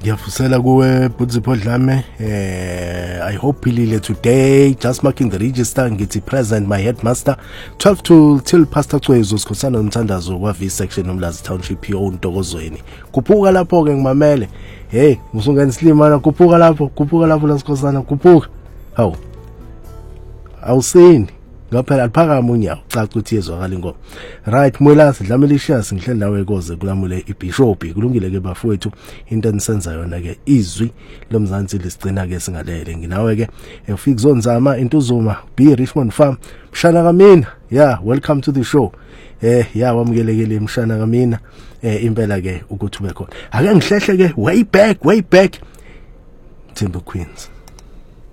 Ngiyafusela kuwe Budzipho Dlame. I hope ilile today, just marking the register ngithi present my headmaster 12 till Pastor Cwezo sikhosana nomthandazo kwa V section nomlazi township yo Ntokozweni. Kuphuka lapho ke ngimamele. Hey, musungeni slimana kuphuka lapho lasikhosana kuphuka. Hawu. Awusini. Ngaphela aliphakama unyawo caca ukuthi yezwakala ingoma. Right Mwelasi Dlamelicious ngihleli nawe koze kulamule iBishop kulungile ke bafowethu into enisenza yona ke izwi lomzansi lisigcina ke singalele nginawe ke ufike zonzama intuzuma B Richmond Farm mshana kamina welcome to the show wamukelekele mshana kamina impela ke ukuthi ube khona ake ngihlehle ke way back Timber Queens.